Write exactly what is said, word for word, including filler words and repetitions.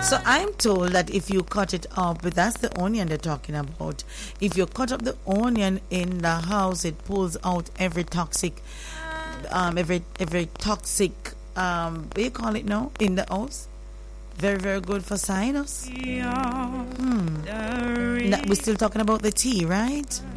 So I'm told that if you cut it up, but that's the onion they're talking about. If you cut up the onion in the house, it pulls out every toxic, um, every every toxic, um, what do you call it now in the house? Very very good for sinus. Hmm. Now, we're still talking about the tea, right?